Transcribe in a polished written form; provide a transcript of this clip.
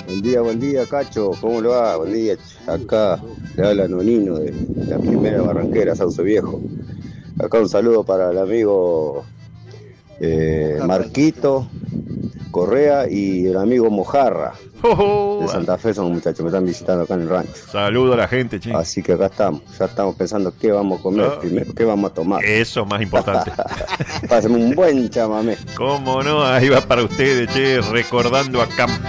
Buen día, Cacho. ¿Cómo le va? Buen día. Acá le habla Nonino de la primera Barranquera, Sauce Viejo. Acá un saludo para el amigo Marquito Correa y el amigo Mojarra de Santa Fe. Son muchachos, me están visitando acá en el rancho. Saludo a la gente, che. Así que acá estamos. Ya estamos pensando qué vamos a comer primero, qué vamos a tomar. Eso más importante. Pásenme un buen chamamé. ¿Cómo no? Ahí va para ustedes, che, recordando a